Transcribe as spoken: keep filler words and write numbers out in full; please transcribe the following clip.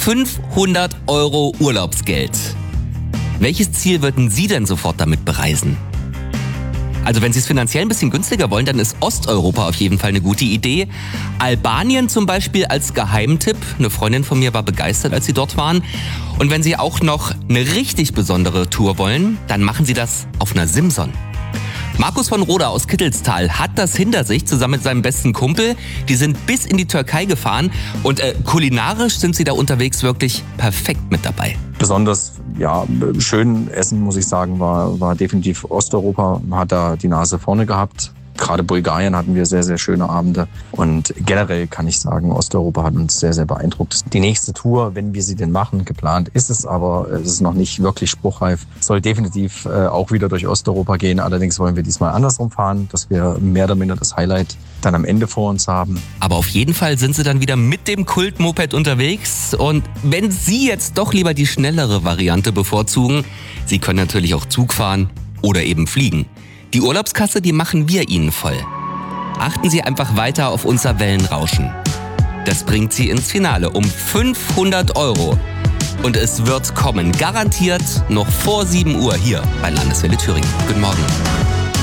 fünfhundert Euro Urlaubsgeld. Welches Ziel würden Sie denn sofort damit bereisen? Also wenn Sie es finanziell ein bisschen günstiger wollen, dann ist Osteuropa auf jeden Fall eine gute Idee. Albanien zum Beispiel als Geheimtipp. Eine Freundin von mir war begeistert, als sie dort waren. Und wenn Sie auch noch eine richtig besondere Tour wollen, dann machen Sie das auf einer Simson. Markus von Roda aus Kittelstal hat das hinter sich, zusammen mit seinem besten Kumpel. Die sind bis in die Türkei gefahren und äh, kulinarisch sind sie da unterwegs wirklich perfekt mit dabei. Besonders ja, schön essen, muss ich sagen, war, war definitiv Osteuropa. Man hat da die Nase vorne gehabt. Gerade Bulgarien hatten wir sehr, sehr schöne Abende. Und generell kann ich sagen, Osteuropa hat uns sehr, sehr beeindruckt. Die nächste Tour, wenn wir sie denn machen, geplant ist es, aber es ist noch nicht wirklich spruchreif. Soll definitiv äh, auch wieder durch Osteuropa gehen. Allerdings wollen wir diesmal andersrum fahren, dass wir mehr oder minder das Highlight dann am Ende vor uns haben. Aber auf jeden Fall sind sie dann wieder mit dem Kultmoped unterwegs. Und wenn Sie jetzt doch lieber die schnellere Variante bevorzugen, Sie können natürlich auch Zug fahren oder eben fliegen. Die Urlaubskasse, die machen wir Ihnen voll. Achten Sie einfach weiter auf unser Wellenrauschen. Das bringt Sie ins Finale um fünfhundert Euro. Und es wird kommen, garantiert noch vor sieben Uhr hier bei Landeswelle Thüringen. Guten Morgen.